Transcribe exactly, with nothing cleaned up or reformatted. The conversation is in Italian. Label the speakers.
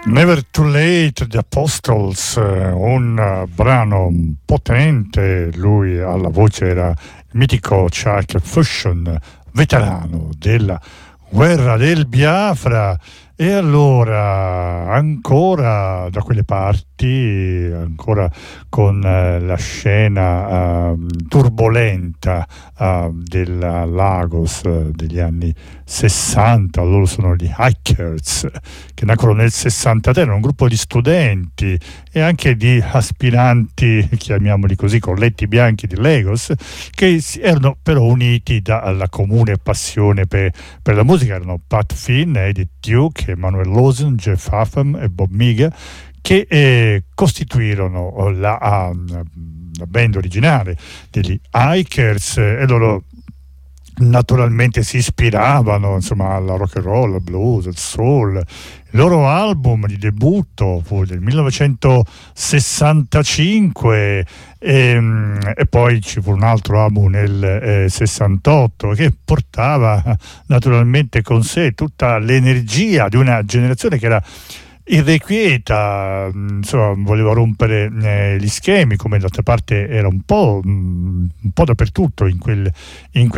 Speaker 1: Never Too Late, The Apostles, un brano potente. Lui alla voce era il mitico Chuck Fusion, veterano della guerra del Biafra. E allora, ancora da quelle parti, ancora con eh, la scena eh, turbolenta eh, della Lagos eh, degli anni sessanta, loro sono gli Hikers, che nacquero nel sessantatré, erano un gruppo di studenti e anche di aspiranti, chiamiamoli così, colletti bianchi di Lagos, che erano però uniti dalla comune passione per, per la musica. Erano Pat Finn, Edith Duke, Emmanuel Lawson, Jeff Huffam e Bob Miga, che eh, costituirono la, uh, la band originale degli Hikers, e loro naturalmente si ispiravano insomma alla rock and roll, al blues, al soul. Il loro album di debutto fu del millenovecentosessantacinque e, e poi ci fu un altro album nel eh, sessantotto che portava naturalmente con sé tutta l'energia di una generazione che era irrequieta, insomma, voleva rompere eh, gli schemi, come d'altra parte era un po', un po' dappertutto in quel, in quel